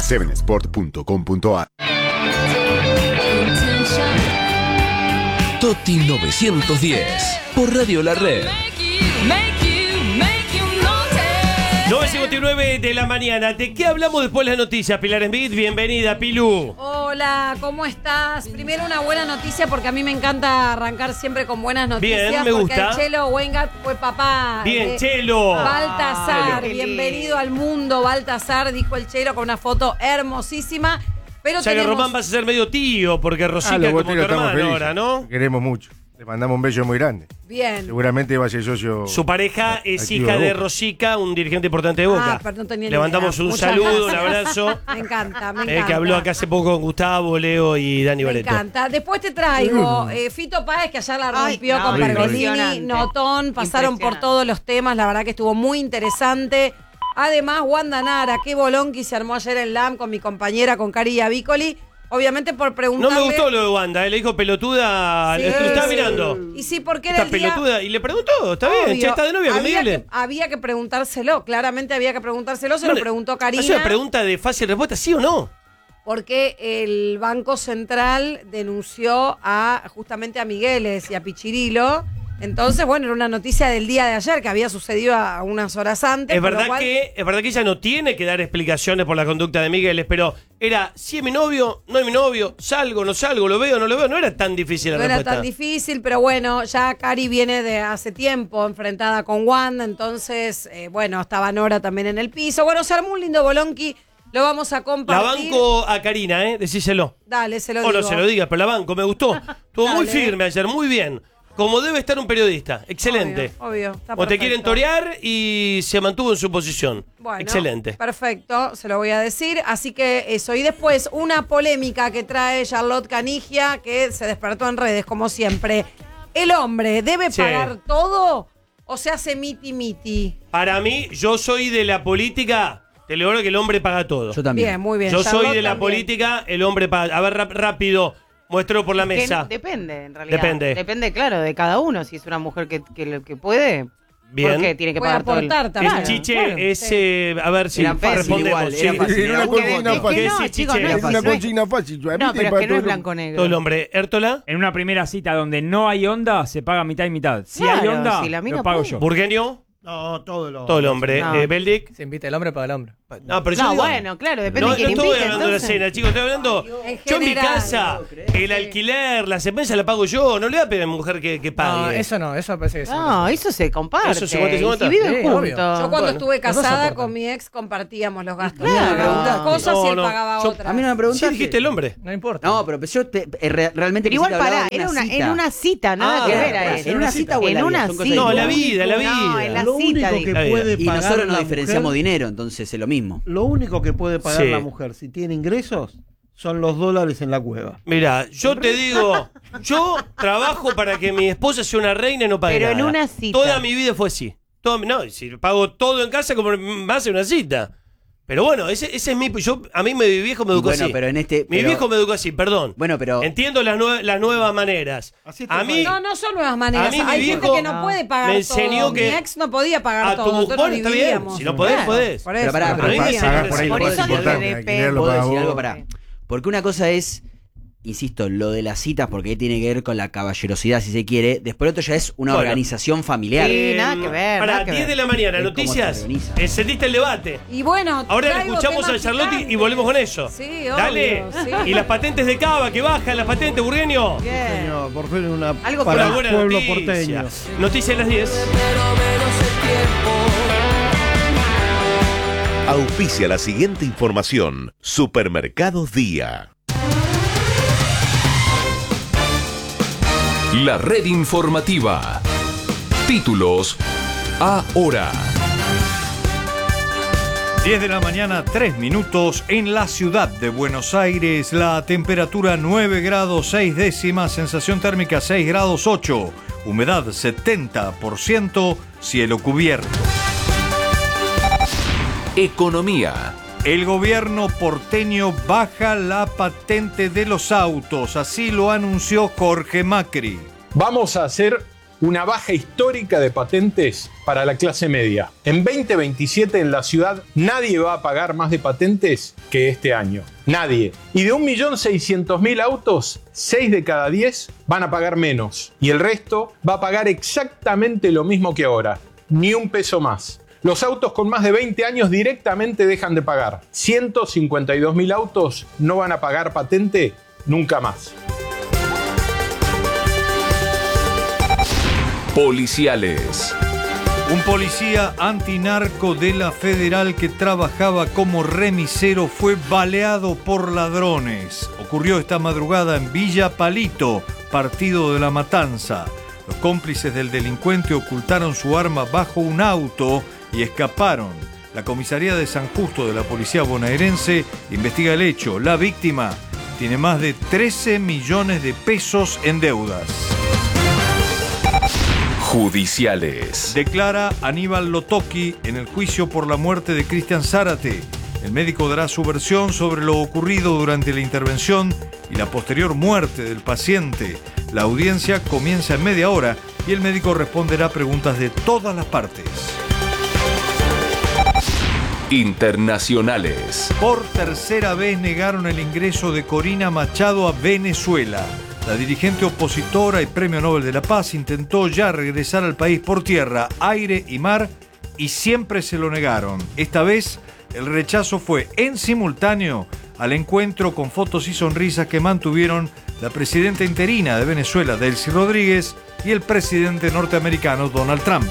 7sport.com.ar. Toti 910 por Radio La Red. 9:59 de la mañana. ¿De qué hablamos después de las noticias? Pilar Smith, bienvenida, Pilu. Hola, ¿cómo estás? Primero una buena noticia porque a mí me encanta arrancar siempre con buenas noticias. Bien, me porque gusta. el Chelo Weingart fue papá. Bien, Chelo. Baltasar, bienvenido al mundo, Baltasar, dijo el Chelo con una foto hermosísima. Pero O sea que Román vas a ser medio tío, porque Rosica es como tu hermano ahora, ¿no? Queremos mucho. Le mandamos un beso muy grande. Bien. Seguramente va a ser socio. Su pareja es activo hija de Boca. Rosica, un dirigente importante de Boca. Pero no tenía ni Le mandamos idea. un Muchas saludo, un gracias. abrazo. Me encanta, me encanta. Que habló acá hace poco con Gustavo, Leo y Dani Me Barreto. encanta. Después te traigo Fito Páez, que ayer la rompió Ay, no, con Pergolini, impresionante. Notón, pasaron por Impresionante. todos los temas, la verdad que estuvo muy interesante. Además, Wanda Nara, qué bolonqui se armó ayer en LAM con mi compañera, con Cari Avicoli. Obviamente por No preguntarle... me gustó lo de Wanda, le dijo pelotuda. Sí, Lo estaba sí. mirando. Y sí, porque era Esta el día... pelotuda. Y le preguntó, está bien, Obvio. ya está de novia, conmigo. Había que preguntárselo, claramente había que preguntárselo, se lo preguntó Karina. Es una pregunta de fácil respuesta, ¿sí o no? Porque el Banco Central denunció justamente a Migueles y a Pichirilo. Entonces, bueno, era una noticia del día de ayer que había sucedido a unas horas antes. Es por lo verdad, cual- que ella no tiene que dar explicaciones por la conducta de Migueles, pero era, si es mi novio, no es mi novio, salgo, no salgo, lo veo, no lo veo, no era tan difícil la No era respuesta. tan difícil, pero bueno, ya Cari viene de hace tiempo enfrentada con Wanda, entonces, bueno, estaba Nora también en el piso. Bueno, se armó un lindo bolonqui, lo vamos a La compartir. banco a Karina, decíselo. Dale, se lo O digo. no se lo digas, pero la banco, me gustó. Estuvo muy Dale. firme ayer, muy bien. Como debe estar un periodista. Excelente. Obvio, está O te perfecto. quieren torear y se mantuvo en su posición. Bueno, Excelente. Perfecto, se lo voy a decir. Así que eso. Y después, una polémica que trae Charlotte Canigia, que se despertó en redes, como siempre. ¿El hombre debe Sí. pagar todo o se hace miti-miti? Para mí, yo soy de la política, te lo juro que el hombre paga todo. Yo también. Bien, muy bien. Yo soy Charlotte de la también. política, el hombre paga. A ver, rápido, muestro por la Que mesa. depende, en realidad. Depende. Depende, claro, de cada uno. Si es una mujer que puede, Bien. porque tiene que Puede pagar todo el... aportar también. Es Chiche, claro. es, a ver si Era fácil respondemos. igual, era Sí. fácil. Era una Era consigna huevo. fácil. ¿Qué Que no, decís, chicos, Chiche? no Es una no es- consigna fácil. No, pero es que no es blanco-negro. Todo el hombre. ¿Értola? En una primera cita donde no hay onda, se paga mitad y mitad. Si Claro, hay onda, si la mina lo pago puede. yo. ¿Burgueño? No, todo Todo el hombre. No. ¿Beldic? Se invita el hombre para el hombre. No, pero yo No, digo- bueno, claro, depende No, de quién no estoy invite, hablando de la entonces. cena, chicos, estoy hablando. En Yo en mi general. casa, el alquiler, la cerveza la pago yo, no le voy a pedir a mi mujer que No, pague. eso no, eso parece que sí. No, eso se comparte. Eso 50-50. Y si viven Sí, juntos. obvio. Yo cuando Bueno, estuve los dos casada aportan. con mi ex compartíamos los gastos. Claro. Yo pagaba unas cosas No, y él no. pagaba Yo- otras. A mí no me preguntaste. Sí, dijiste el hombre. No importa. No, pero yo realmente Pero igual pensé que pará, hablaba de en una cita, nada Ah, que ver claro, a ¿En eso. una cita o en En la una vida? Son cosas cita. No, la diferentes. vida, la vida. No, en la Lo cita. único digo. que La vida. puede Y pagar nosotros nos la diferenciamos mujer, dinero, entonces es lo mismo. lo único que puede pagar Sí. la mujer si tiene ingresos son los dólares en la cueva. Mira, yo te digo, yo trabajo para que mi esposa sea una reina y no pague Pero en nada. una cita. Toda mi vida fue así. No, si pago todo en casa, como más en una cita. Pero bueno, ese es mi... A mí mi viejo me educó Bueno, así. pero en este- Mi pero- viejo me educó así, perdón. Bueno, pero- Entiendo las nuevas maneras. Así te A mí... No, no son nuevas maneras. A mí mi Hay gente viejo que no puede pagar me enseñó todo. que Mi ex no podía pagar a todo. tu Nosotros mujer está bien. dividíamos. Si no podés, Claro, podés. por Pero eso. pará, A mí me pagar enseñó por ahí Por lo eso más digo importante. que Alquiler lo ¿Puedo paga decir vos. algo? Pará. Porque una cosa es, insisto, lo de las citas, porque ahí tiene que ver con la caballerosidad, si se quiere. Después lo otro ya es una Bueno. organización familiar. Sí, nada que ver, Para nada que 10 ver. de la mañana, Es cómo se noticias. organiza. Encendiste el debate. Y bueno, Ahora traigo escuchamos a temas Charlotte y picantes. volvemos con eso. Sí, obvio, Dale. sí. Y las patentes de Cava, que bajan las patentes, Burgueño. Bien. Señor, por fin una Algo para Una el buena pueblo noticia. porteño. Noticias a las 10. Auspicia la siguiente información. Supermercados Día. La red informativa. Títulos ahora. 10 de la mañana, 3 minutos, en la ciudad de Buenos Aires, la temperatura 9 grados 6 décimas, sensación térmica 6 grados 8, humedad 70%, cielo cubierto. Economía. El gobierno porteño baja la patente de los autos, así lo anunció Jorge Macri. Vamos a hacer una baja histórica de patentes para la clase media. En 2027 en la ciudad nadie va a pagar más de patentes que este año. Nadie. Y de 1.600.000 autos, 6 de cada 10 van a pagar menos. Y el resto va a pagar exactamente lo mismo que ahora. Ni un peso más. Los autos con más de 20 años directamente dejan de pagar. 152.000 autos no van a pagar patente nunca más. Policiales. Un policía antinarco de la Federal que trabajaba como remisero fue baleado por ladrones. Ocurrió esta madrugada en Villa Palito, partido de La Matanza. Los cómplices del delincuente ocultaron su arma bajo un auto y escaparon. La comisaría de San Justo de la policía bonaerense investiga el hecho. La víctima tiene más de 13 millones de pesos en deudas. Judiciales. Declara Aníbal Lotoki en el juicio por la muerte de Cristian Zárate. El médico dará su versión sobre lo ocurrido durante la intervención y la posterior muerte del paciente. La audiencia comienza en media hora y el médico responderá preguntas de todas las partes. Internacionales. Por tercera vez negaron el ingreso de Corina Machado a Venezuela. La dirigente opositora y Premio Nobel de la Paz intentó ya regresar al país por tierra, aire y mar y siempre se lo negaron. Esta vez el rechazo fue en simultáneo al encuentro con fotos y sonrisas que mantuvieron la presidenta interina de Venezuela, Delcy Rodríguez, y el presidente norteamericano Donald Trump.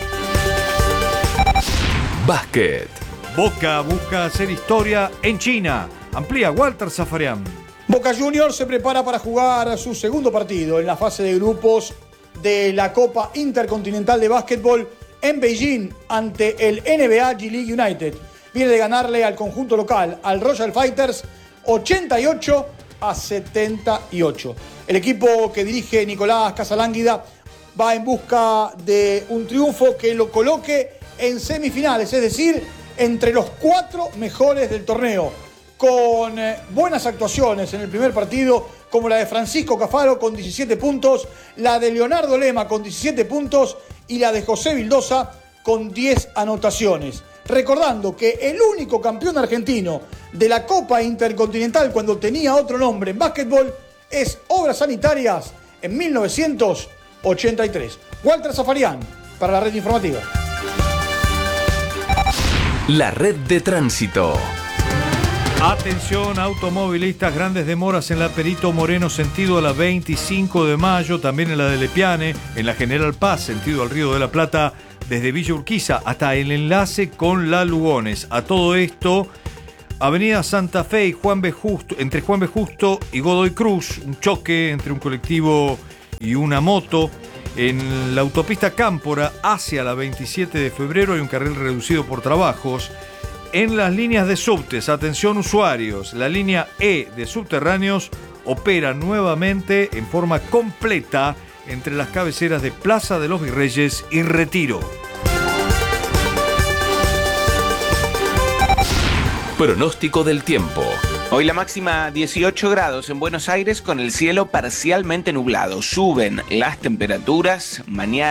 Básquet. Boca busca hacer historia en China. Amplía Walter Zafarian. Boca Juniors se prepara para jugar su segundo partido en la fase de grupos de la Copa Intercontinental de Básquetbol en Beijing ante el NBA G-League United. Viene de ganarle al conjunto local, al Royal Fighters, 88-78. El equipo que dirige Nicolás Casalánguida va en busca de un triunfo que lo coloque en semifinales, es decir, entre los 4 mejores del torneo, con buenas actuaciones en el primer partido, como la de Francisco Cafaro con 17 puntos, la de Leonardo Lema con 17 puntos y la de José Vildosa con 10 anotaciones. Recordando que el único campeón argentino de la Copa Intercontinental cuando tenía otro nombre en básquetbol es Obras Sanitarias en 1983. Walter Zafarian para la Red Informativa. La Red de Tránsito. Atención automovilistas, grandes demoras en la Perito Moreno sentido a la 25 de mayo, también en la de Lepiane, en la General Paz sentido al Río de la Plata, desde Villa Urquiza hasta el enlace con La Lugones. A todo esto, Avenida Santa Fe y entre Juan B. Justo y Godoy Cruz, un choque entre un colectivo y una moto. En la autopista Cámpora hacia la 27 de febrero hay un carril reducido por trabajos. En las líneas de subtes, atención usuarios, la línea E de subterráneos opera nuevamente en forma completa entre las cabeceras de Plaza de los Virreyes y Retiro. Pronóstico del tiempo. Hoy la máxima 18 grados en Buenos Aires con el cielo parcialmente nublado. Suben las temperaturas mañana.